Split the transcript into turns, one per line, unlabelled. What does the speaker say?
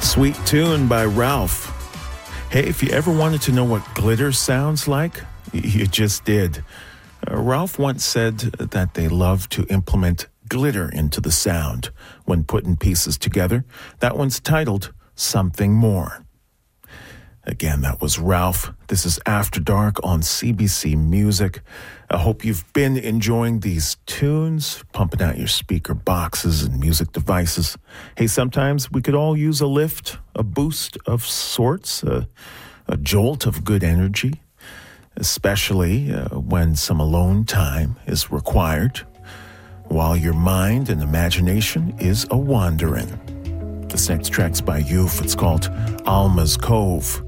Sweet tune by Ralph. Hey, if you ever wanted to know what glitter sounds like, you just did. Ralph once said that they love to implement glitter into the sound when putting pieces together. That one's titled Something More. Again, that was Ralph. This is After Dark on CBC Music. I hope you've been enjoying these tunes, pumping out your speaker boxes and music devices. Hey, sometimes we could all use a lift, a boost of sorts, a jolt of good energy, especially when some alone time is required, while your mind and imagination is a-wandering. This next track's by Youth. It's called Alma's Cove.